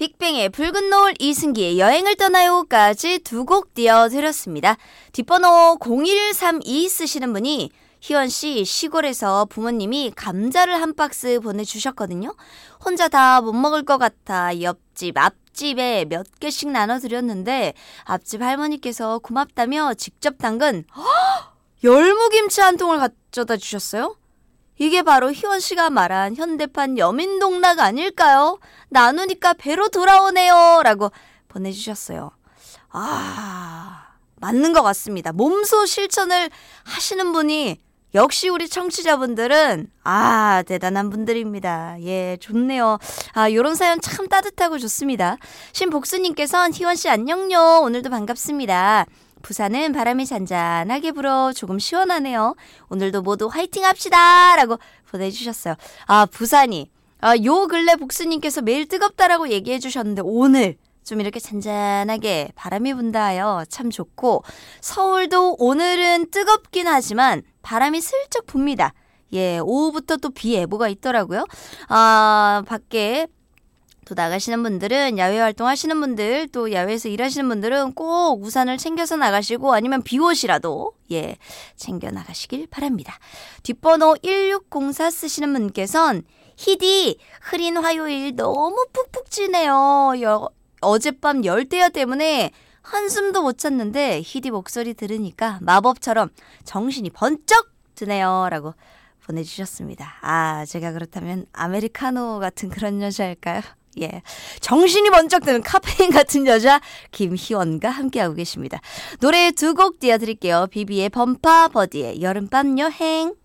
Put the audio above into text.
빅뱅의 붉은 노을, 이승기의 여행을 떠나요까지 두 곡 띄워드렸습니다. 뒷번호 0132 쓰시는 분이 희원씨 시골에서 부모님이 감자를 한 박스 보내주셨거든요. 혼자 다 못 먹을 것 같아 옆집 앞집에 몇 개씩 나눠드렸는데 앞집 할머니께서 고맙다며 직접 담근 열무김치 한 통을 가져다 주셨어요. 이게 바로 희원씨가 말한 현대판 여민동락 아닐까요? 나누니까 배로 돌아오네요 라고 보내주셨어요. 맞는 것 같습니다. 몸소 실천을 하시는 분이 역시 우리 청취자분들은 대단한 분들입니다. 예, 좋네요. 요런 사연 참 따뜻하고 좋습니다. 신복수님께서는 희원씨 안녕요. 오늘도 반갑습니다. 부산은 바람이 잔잔하게 불어 조금 시원하네요. 오늘도 모두 화이팅 합시다 라고 보내주셨어요. 부산이 요 근래 복수님께서 매일 뜨겁다라고 얘기해 주셨는데 오늘 좀 이렇게 잔잔하게 바람이 분다 하여 참 좋고 서울도 오늘은 뜨겁긴 하지만 바람이 슬쩍 붑니다. 예, 오후부터 또 비 예보가 있더라고요. 밖에 또 나가시는 분들은 야외 활동하시는 분들 또 야외에서 일하시는 분들은 꼭 우산을 챙겨서 나가시고 아니면 비옷이라도 챙겨 나가시길 바랍니다. 뒷번호 1604 쓰시는 분께서는 희디 흐린 화요일 너무 푹푹 찌네요. 어젯밤 열대야 때문에 한숨도 못 잤는데 희디 목소리 들으니까 마법처럼 정신이 번쩍 드네요 라고 보내주셨습니다. 제가 그렇다면 아메리카노 같은 그런 여자일까요? 예, 정신이 번쩍 드는 카페인 같은 여자 김희원과 함께하고 계십니다. 노래 두 곡 띄워드릴게요. 비비의 범파 버디의 여름밤 여행.